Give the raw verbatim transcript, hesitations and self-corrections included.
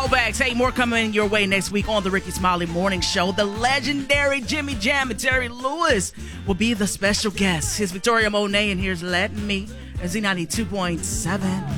throwbacks. Hey, more coming your way next week on the Ricky Smiley Morning Show. The legendary Jimmy Jam and Terry Lewis will be the special guests. Here's Victoria Monet, and here's Let Me, Z ninety-two point seven.